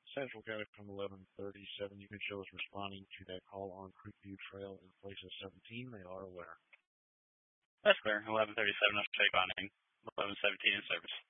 Central County from 11:37. You can show us responding to that call on Creekview Trail in place of 17. They are aware. That's clear. 11:37. I'm responding. 11:17 in service.